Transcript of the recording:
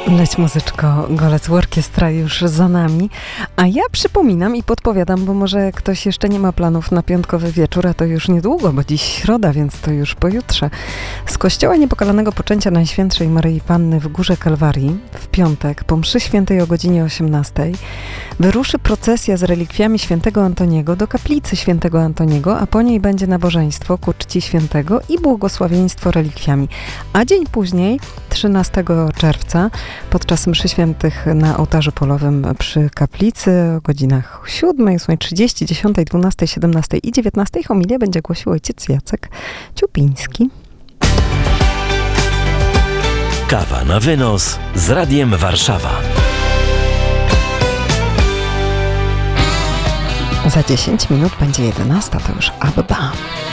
Leć muzyczko, Golec Orkiestra już za nami, a ja przypominam i podpowiadam, bo może ktoś jeszcze nie ma planów na piątkowy wieczór, a to już niedługo, bo dziś środa, więc to już pojutrze. Z Kościoła Niepokalanego Poczęcia Najświętszej Maryi Panny w Górze Kalwarii w piątek po mszy świętej o godzinie 18 wyruszy procesja z relikwiami świętego Antoniego do kaplicy świętego Antoniego, a po niej będzie nabożeństwo ku czci świętego i błogosławieństwo relikwiami. A dzień później, 13 czerwca, podczas mszy świętych na ołtarzu polowym przy kaplicy o godzinach 7, 8:30, 10, 12, 17 i 19 homilię będzie głosił ojciec Jacek Ciupiński. Kawa na wynos z Radiem Warszawa. Za 10 minut będzie 11, to już Abba.